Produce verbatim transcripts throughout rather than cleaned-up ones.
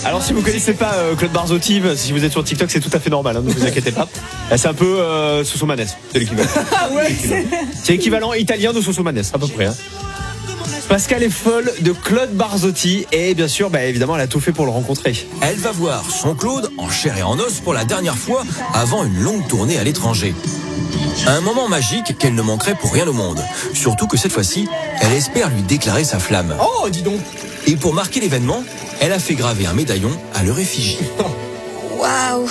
Alors si vous connaissez pas euh, Claude Barzotti, si vous êtes sur TikTok, c'est tout à fait normal, hein, ne vous inquiétez pas. C'est un peu euh, Soso Manes, c'est l'équivalent. Ah ouais, c'est... c'est l'équivalent italien de Soso Manes, à peu près. Hein. Pascal est folle de Claude Barzotti et bien sûr, bah, évidemment, elle a tout fait pour le rencontrer. Elle va voir son Claude en chair et en os pour la dernière fois avant une longue tournée à l'étranger. Un moment magique qu'elle ne manquerait pour rien au monde. Surtout que cette fois-ci, elle espère lui déclarer sa flamme. Oh, dis donc. Et pour marquer l'événement, elle a fait graver un médaillon à leur effigie. Waouh.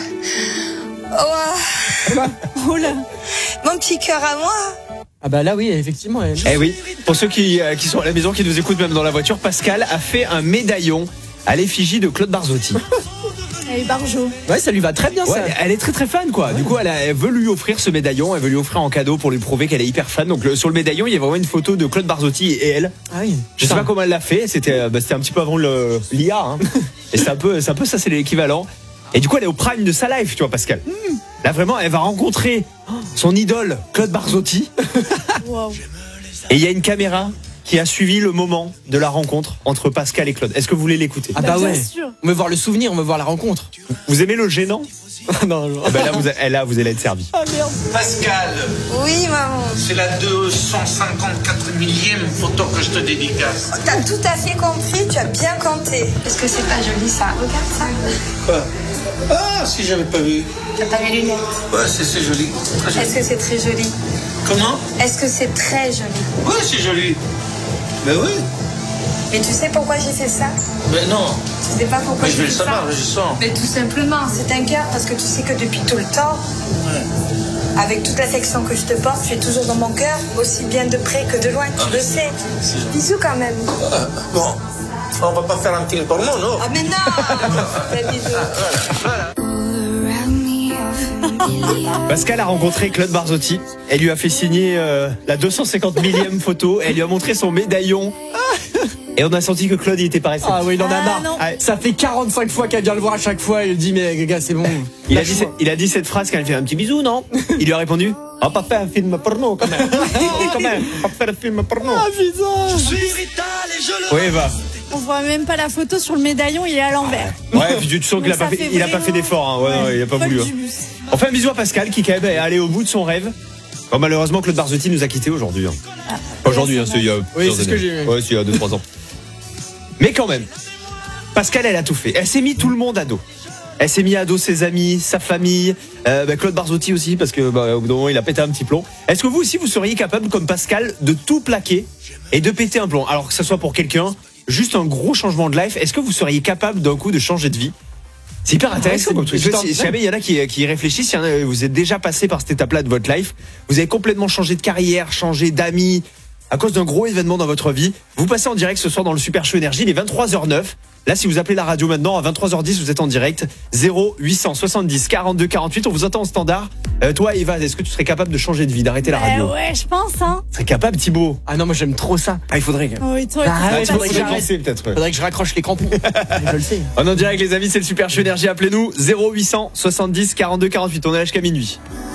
Waouh. Oh là. Mon petit cœur à moi. Ah bah là oui, effectivement. Elle... Eh oui, pour ceux qui, euh, qui sont à la maison, qui nous écoutent même dans la voiture, Pascal a fait un médaillon à l'effigie de Claude Barzotti. Elle est barjo. Ouais, ça lui va très bien, ouais, ça. Elle est très très fan, quoi. Ouais. Du coup, elle, a, elle veut lui offrir ce médaillon, elle veut lui offrir en cadeau pour lui prouver qu'elle est hyper fan. Donc le, sur le médaillon, il y a vraiment une photo de Claude Barzotti et elle. Ah oui. Je sais pas comment elle l'a fait. C'était, bah, c'était un petit peu avant le, l'I A. Hein. Et c'est un peu, c'est un peu ça, c'est l'équivalent. Et du coup, elle est au prime de sa life, tu vois, Pascal. Mm. Là, vraiment, elle va rencontrer son idole, Claude Barzotti. Wow. Et il y a une caméra qui a suivi le moment de la rencontre entre Pascal et Claude. Est-ce que vous voulez l'écouter? Ah bah, bah ouais. Sûr. On veut voir le souvenir, on veut voir la rencontre. Vous aimez le gênant? Non, non. Eh ben là, vous, là, vous allez être servi. Ah merde. Pascal. Oui, maman. C'est la deux cent cinquante-quatre millième photo que je te dédicace. Oh, t'as tout à fait compris, tu as bien compté. Est-ce que c'est pas joli ça? Regarde ça. Quoi? Ah, si j'avais pas vu. T'as pas mes lunettes? Ouais, c'est, c'est joli. Très joli. Est-ce que c'est très joli? Comment? Est-ce que c'est très joli? Ouais, c'est joli. Mais oui. Et tu sais pourquoi j'ai fait ça? Mais non. Tu sais pas pourquoi Mais je j'ai vais le fait savoir, ça? je sens. Mais tout simplement, c'est un cœur parce que tu sais que depuis tout le temps, Ouais. avec toute l'affection que je te porte, tu es toujours dans mon cœur, aussi bien de près que de loin, tu Ah, le sais. Bisous quand même. Ah, bon, on va pas faire un film porno, non? Ah mais non. Fais bisous. Voilà. Pascal a rencontré Claude Barzotti. Elle lui a fait signer euh, la deux cent cinquante millième photo. Elle lui a montré son médaillon. Et on a senti que Claude il était pas réceptif. Ah oui, il en a Ah, marre. non. Ah, ça fait quarante-cinq fois qu'elle vient le voir à chaque fois. Il dit mais les gars, c'est bon. Il a, dit, il a dit cette phrase quand elle fait un petit bisou, non? Il lui a répondu: on va pas faire un film porno quand même. Quand même, on va pas faire un film porno. Ah putain. Oui, va. On voit même pas la photo sur le médaillon, il est à l'envers. Ouais, puis tu sens qu'il a Donc pas ça fait, fait il a pas vraiment- fait d'effort. Hein. Ouais, Ouais, non, il a pas folle voulu. Hein. du bus. On fait un bisou à Pascal qui quand même est allé au bout de son rêve. Bon, malheureusement, Claude Barzotti nous a quittés aujourd'hui. Hein. Ah, Aujourd'hui, hein, c'est il y a Oui, plusieurs c'est ce années. que j'ai vu. Ouais, c'est il y a deux trois ans. Mais quand même, Pascal, elle a tout fait. Elle s'est mis tout le monde à dos. Elle s'est mis à dos ses amis, sa famille, euh, bah, Claude Barzotti aussi, parce que bah, au bout d'un moment, il a pété un petit plomb. Est-ce que vous aussi, vous seriez capable, comme Pascal, de tout plaquer et de péter un plomb? Alors que ce soit pour quelqu'un, juste un gros changement de life, est-ce que vous seriez capable d'un coup de changer de vie? C'est hyper intéressant ouais, comme truc. c'est- Si, si jamais il y en a qui, qui y réfléchissent, si vous êtes déjà passé par cette étape-là de votre life, vous avez complètement changé de carrière, changé d'amis, à cause d'un gros événement dans votre vie. Vous passez en direct ce soir dans le Super Show Énergie, il est vingt-trois heures neuf. Là, si vous appelez la radio maintenant, à vingt-trois heures dix, vous êtes en direct. zéro huit cent soixante-dix quarante-deux quarante-huit, on vous attend en standard. Euh, toi, Eva, est-ce que tu serais capable de changer de vie, d'arrêter la radio? Bah ouais, je pense, hein. Tu serais capable, Thibaut? Ah non, moi j'aime trop ça. Ah, il faudrait. Oui, toi, Ah, tu ouais, sais tu pas faudrait si que j'arrête. penser peut-être. Ouais. Faudrait que je raccroche les crampons. Je le sais. On est en direct, les amis, c'est le Super Show Énergie. Appelez-nous zéro huit cent soixante-dix quarante-deux quarante-huit. On est là jusqu'à minuit.